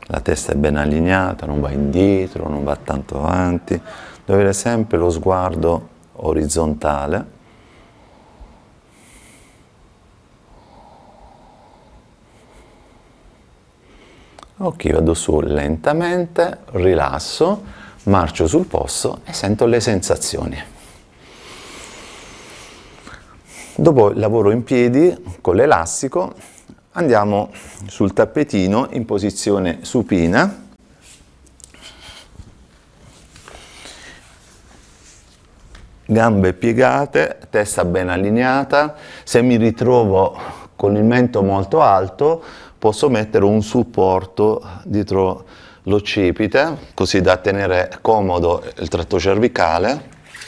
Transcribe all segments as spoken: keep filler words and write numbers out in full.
La testa è ben allineata, non va indietro, non va tanto avanti, deve avere sempre lo sguardo orizzontale. Ok, vado su lentamente, rilasso, marcio sul posto e sento le sensazioni. Dopo il lavoro in piedi con l'elastico andiamo sul tappetino in posizione supina. Gambe piegate, testa ben allineata. Se mi ritrovo con il mento molto alto, posso mettere un supporto dietro l'occipite, così da tenere comodo il tratto cervicale.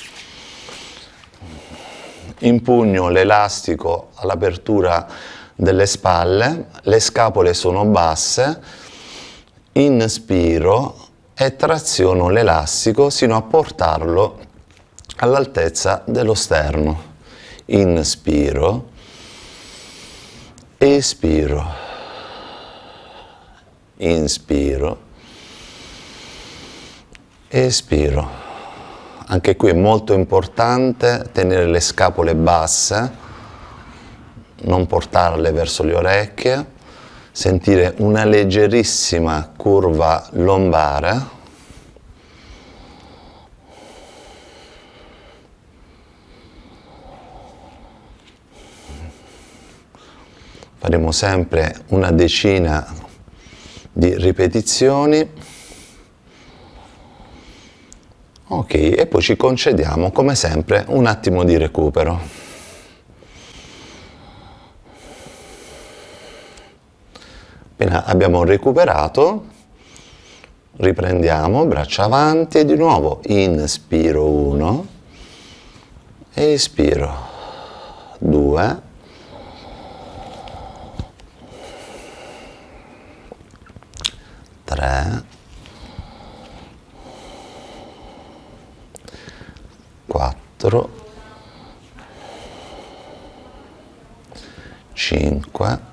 Impugno l'elastico all'apertura delle spalle, le scapole sono basse, inspiro e traziono l'elastico sino a portarlo all'altezza dello sterno. Inspiro, espiro, inspiro, espiro. Anche qui è molto importante tenere le scapole basse, non portarle verso le orecchie, sentire una leggerissima curva lombare. Faremo sempre una decina di ripetizioni. Ok, e poi ci concediamo, come sempre, un attimo di recupero. Appena abbiamo recuperato, riprendiamo, braccia avanti e di nuovo inspiro uno, espiro due, tre, quattro, cinque,